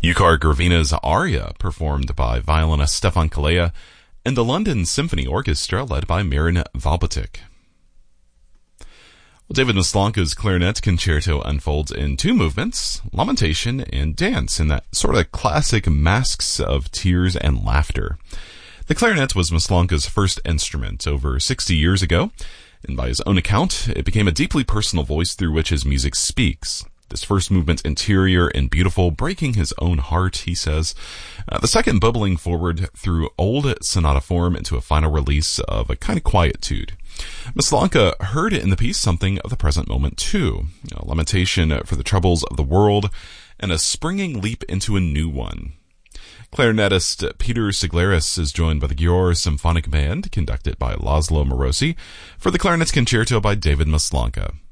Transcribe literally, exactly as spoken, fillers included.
Yukar Gravina's aria, performed by violinist Stefan Kalea, and the London Symphony Orchestra, led by Mirin Valbatic. Well, David Maslanka's clarinet concerto unfolds in two movements, lamentation and dance, in that sort of classic masks of tears and laughter. The clarinet was Maslanka's first instrument over sixty years ago, and by his own account, it became a deeply personal voice through which his music speaks. This first movement interior and beautiful, breaking his own heart, he says. Uh, the second bubbling forward through old sonata form into a final release of a kind of quietude. Maslanka heard in the piece something of the present moment too. A lamentation for the troubles of the world and a springing leap into a new one. Clarinetist Peter Siglaris is joined by the Győr Symphonic Band, conducted by Laszlo Morosi, for the clarinet concerto by David Maslanka.